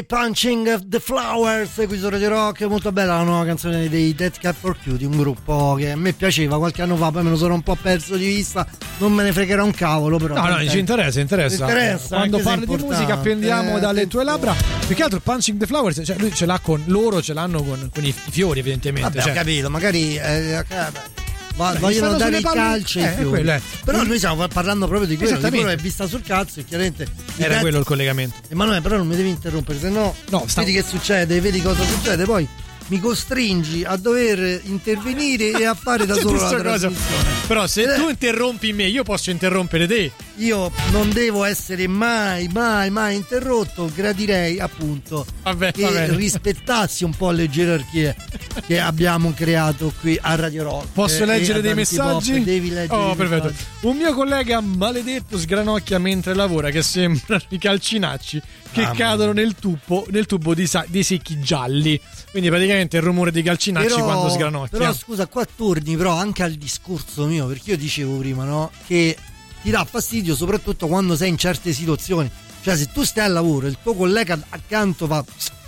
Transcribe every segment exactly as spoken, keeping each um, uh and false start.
Punching the Flowers qui su Radio Rock, molto bella la nuova canzone dei Death Cab for Cutie, un gruppo che a me piaceva qualche anno fa, poi me lo sono un po' perso di vista, non me ne fregherà un cavolo, però no no ci interessa interessa, interessa quando parli di musica appendiamo eh, dalle tue labbra, più che altro Punching the Flowers, cioè lui ce l'ha con loro, ce l'hanno con, con i, i fiori evidentemente. Vabbè, cioè. ho capito, magari eh, Va, vogliono dare il calcio ai eh, quello è. Però noi stiamo parlando proprio di quello, di quello è vista sul cazzo e chiaramente era cazzo... quello il collegamento. Emanuele, però non mi devi interrompere, se no, no sta... vedi che succede, vedi cosa succede, poi mi costringi a dover intervenire e a fare da solo la trasmissione. Però se eh. tu interrompi me, io posso interrompere te. Io non devo essere mai, mai, mai interrotto. Gradirei appunto vabbè, che rispettassi un po' le gerarchie che abbiamo creato qui a Radio Rock. Posso leggere dei messaggi? Pop, devi leggere oh, perfetto. Messaggi. Un mio collega maledetto sgranocchia mentre lavora, che sembrano i calcinacci che ah, cadono nel tubo, nel tubo di, sa- di secchi gialli. Quindi praticamente il rumore dei calcinacci però, quando sgranocchia. Però scusa, qua torni però anche al discorso mio, perché io dicevo prima, no? Che ti dà fastidio soprattutto quando sei in certe situazioni. Cioè se tu stai al lavoro e il tuo collega accanto fa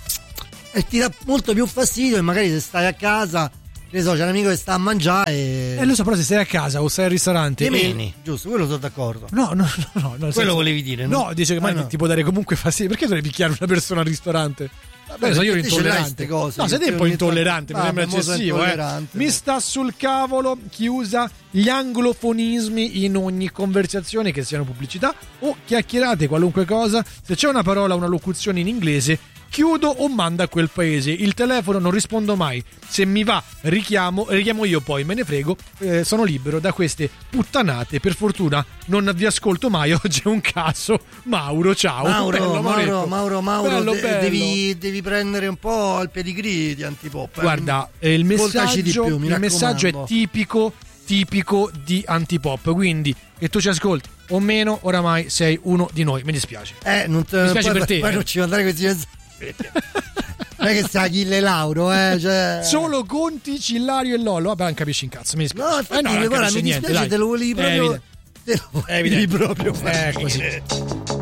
e ti dà molto più fastidio, e magari se stai a casa, che so, c'è un amico che sta a mangiare e... Eh lo so, però se stai a casa o stai al ristorante e meni, giusto, quello sono d'accordo. No, no, no, no, no quello senso... volevi dire, no? No, dice che mai ah, no. ti può dare comunque fastidio. Perché dovrei picchiare una persona al ristorante? Beh, sono io intollerante. Cose, no, sei un po' intollerante, mi sembra eccessivo. Eh. Mi sta sul cavolo chi usa gli anglofonismi in ogni conversazione, che siano pubblicità o chiacchierate, qualunque cosa. Se c'è una parola, una locuzione in inglese, chiudo o mando a quel paese. Il telefono non rispondo mai. Se mi va, richiamo, richiamo io poi, me ne frego. Eh, sono libero da queste puttanate. Per fortuna non vi ascolto mai. Oggi è un caso. Mauro, ciao. Mauro, bello, Mauro, Mauro, Mauro, bello, de- bello. Devi, devi prendere un po' il pedigree di Antipop. Guarda, eh, il messaggio, di più, mi il messaggio è tipico, tipico di Antipop. Quindi che tu ci ascolti o meno, oramai sei uno di noi. Mi dispiace. Eh, non te, mi dispiace poi, per te. Poi eh. non ci mandare questi messaggi. Non è che sta Achille Lauro, eh, cioè... Solo Conti, Cillario e Lollo. Vabbè, non capisci un cazzo. Mi dispiace. No, infatti, eh no, guarda, mi niente, dispiace, dai. te lo volevi proprio. È evidente. Te lo volevi proprio è così.